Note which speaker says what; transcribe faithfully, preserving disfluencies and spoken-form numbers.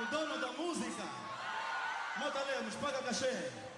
Speaker 1: o dono da música. Mota Lemos, paga cachê.